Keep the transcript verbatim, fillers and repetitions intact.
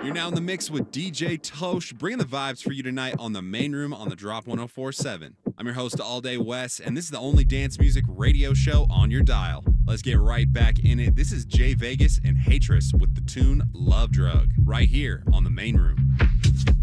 You're now in the mix with D J Tosh, bringing the vibes for you tonight on the main room on the Drop one oh four point seven. I'm your host, All Day Wes, and this is the only dance music radio show on your dial. Let's get right back in it. This is Jay Vegas and Hatris with the tune Love Drug, right here on the main room.